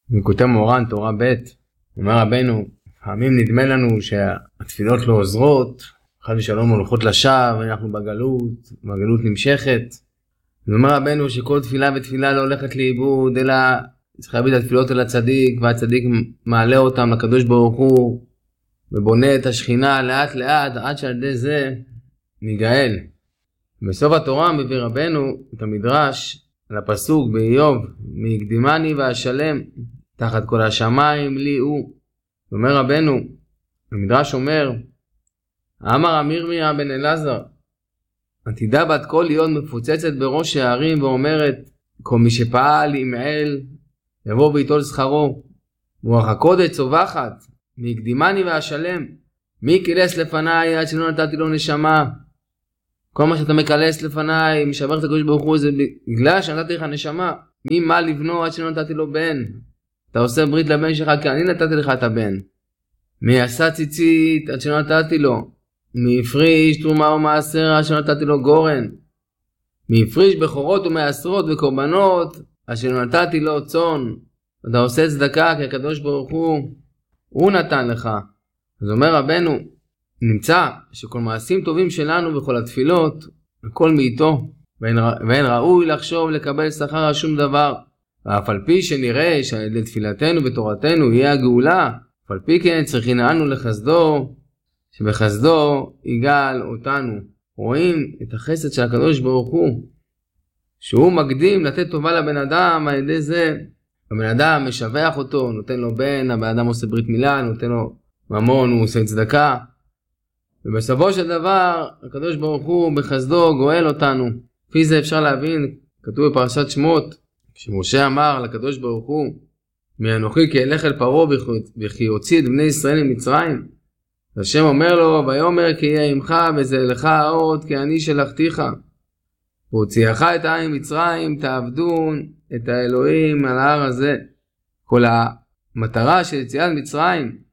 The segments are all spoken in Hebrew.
מקוטע מורן, תורה ב', אומר רבנו, פעמים נדמה לנו שהתפילות לא עוזרות, חד ושלום הולכות לשווא, ואנחנו בגלות נמשכת. אומר רבנו שכל תפילה ותפילה לא הולכת לאיבוד, אלא צריך להביא את התפילות אל הצדיק, והצדיק מעלה אותם לקדוש ברוך הוא, ובונה את השכינה לאט לאט, עד שעל ידי זה ניגאל. בסוף התורה מביא רבנו את המדרש על הפסוק באיוב, מהקדימני ואשלם, תחת כל השמיים לי הוא. אומר רבנו, המדרש אומר, אמר אמירמיה בן אלעזר, עתידה בת קול להיות מפוצצת בראש הערים ואומרת, כל מי שפעל עם אל יבוא ויטול שכרו, רוח הקודש צווחת, מהקדימני ואשלם, מי קילס לפניי עד שלא נתתי לו נשמה? כל מה שאתה מקלס לפניי, משבח את הקדוש ברוך הוא, זה בגלל שנתתי לך נשמה. מי מה לבנו עד שלא נתתי לו בן? אתה עושה ברית לבן שלך כי אני נתתי לך את הבן. מי עשה ציצית עד שלא נתתי לו? מי הפריש תרומה ומעשר עד שלא נתתי לו גורן? מי הפריש בכורות ומעשרות וקורבנות עד שלא נתתי לו צאן? אתה עושה צדקה כי הקדוש ברוך הוא נתן לך. אז אומר רבנו, נמצא שכל מעשים טובים שלנו וכל התפילות, הכל מאיתו, ואין ראוי לחשוב לקבל שכר על שום דבר. ואף על פי שנראה שלתפילתנו ותורתנו יהיה הגאולה, אף על פי כן צריכים אנו לחסדו, שבחסדו יגאל אותנו. רואים את החסד של הקדוש ברוך הוא, שהוא מקדים לתת טובה לבן אדם, על ידי זה הבן אדם משבח אותו, נותן לו בן, הבן אדם עושה ברית מילה, נותן לו ממון, הוא עושה צדקה. ובסופו של דבר, הקדוש ברוך הוא בחסדו גואל אותנו. לפי זה אפשר להבין, כתוב בפרשת שמות, כשמשה אמר לקדוש ברוך הוא, מאנוכי כי אלך אל פרעה וכי יוציא את בני ישראל ממצרים. השם אומר לו, ויאמר כי יהיה עמך וזה לך עוד כי אני שלחתיך. והוציאך את העם ממצרים, תעבדון את האלוהים על ההר הזה. כל המטרה של יציאת מצרים,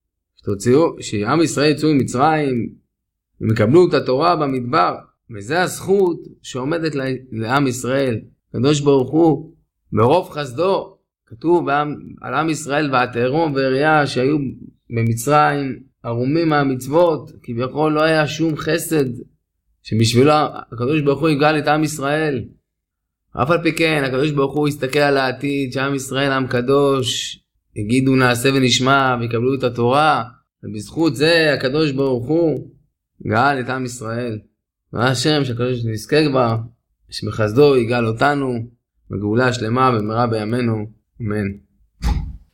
שעם ישראל יצאו ממצרים, הם יקבלו את התורה במדבר, וזה הזכות שעומדת לעם ישראל. הקדוש ברוך הוא, ברוב חסדו, כתוב על עם ישראל ועתרום ואריה שהיו במצרים ערומים מהמצוות, כביכול לא היה שום חסד שבשבילו הקדוש ברוך הוא יגאל את עם ישראל. אף על פי כן, הקדוש ברוך הוא יסתכל על העתיד, שעם ישראל עם קדוש, יגידו נעשה ונשמע ויקבלו את התורה, ובזכות זה הקדוש ברוך הוא גאל את עם ישראל. והשם שהקדוש נזכה כבר, שבחסדו יגאל אותנו בגאולה שלמה במהרה בימינו, אמן.